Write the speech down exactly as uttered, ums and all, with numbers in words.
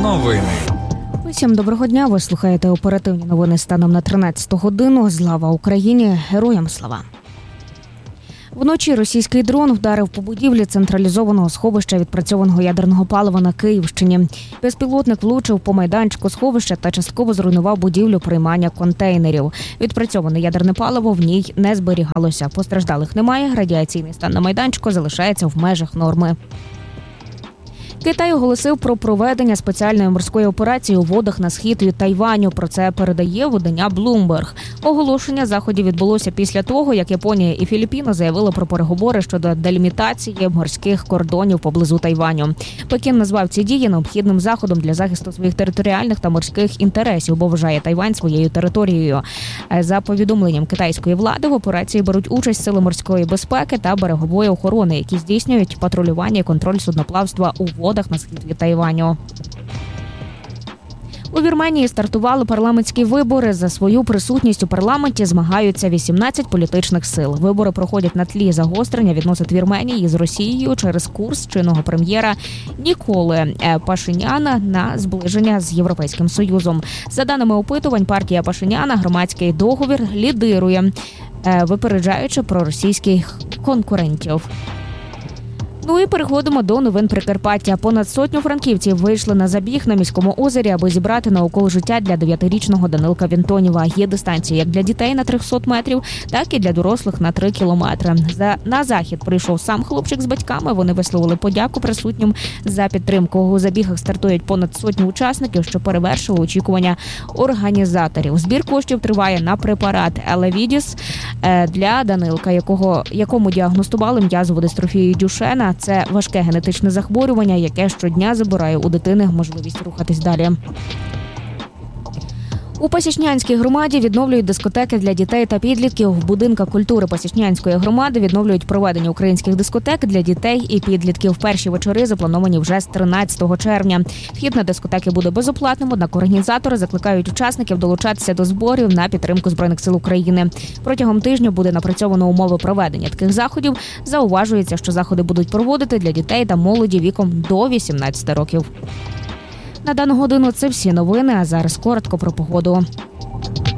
Новини. Усім доброго дня. Ви слухаєте оперативні новини станом на тринадцяту годину. Слава Україні! Героям слава! Вночі російський дрон вдарив по будівлі централізованого сховища відпрацьованого ядерного палива на Київщині. Безпілотник влучив по майданчику сховища та частково зруйнував будівлю приймання контейнерів. Відпрацьоване ядерне паливо в ній не зберігалося. Постраждалих немає, радіаційний стан на майданчику залишається в межах норми. Китай оголосив про проведення спеціальної морської операції у водах на схід від Тайваню. Про це передає видання Bloomberg. Оголошення заходів відбулося після того, як Японія і Філіппіни заявили про переговори щодо делімітації морських кордонів поблизу Тайваню. Пекін назвав ці дії необхідним заходом для захисту своїх територіальних та морських інтересів, бо вважає Тайвань своєю територією. За повідомленням китайської влади, в операції беруть участь сили морської безпеки та берегової охорони, які здійснюють патрулювання і контроль судноплавства у водах на схід від Тайваню. У Вірменії стартували парламентські вибори. За свою присутність у парламенті змагаються вісімнадцять політичних сил. Вибори проходять на тлі загострення відносин Вірменії з Росією через курс чинного прем'єра Ніколи Пашиняна на зближення з Європейським Союзом. За даними опитувань, партія Пашиняна «Громадський договір» лідирує, випереджаючи проросійських конкурентів. Ну і переходимо до новин Прикарпаття. Понад сотню франківців вийшли на забіг на міському озері, аби зібрати на укол життя для дев'ятирічного Данилка Вінтоніва. Є дистанції як для дітей на триста метрів, так і для дорослих на три кілометри. За, на захід прийшов сам хлопчик з батьками. Вони висловили подяку присутнім за підтримку. У забігах стартують понад сотню учасників, що перевершили очікування організаторів. Збір коштів триває на препарат Елевідіс для Данилка, якого, якому діагностували м'язову дистрофію Дюшена. Це важке генетичне захворювання, яке щодня забирає у дитини можливість рухатись далі. У Пасічнянській громаді відновлюють дискотеки для дітей та підлітків. В будинках культури Пасічнянської громади відновлюють проведення українських дискотек для дітей і підлітків. Перші вечори заплановані вже з тринадцятого червня. Вхід на дискотеки буде безоплатним, однак організатори закликають учасників долучатися до зборів на підтримку Збройних сил України. Протягом тижня буде напрацьовано умови проведення таких заходів. Зауважується, що заходи будуть проводити для дітей та молоді віком до вісімнадцяти років. На дану годину це всі новини, а зараз коротко про погоду.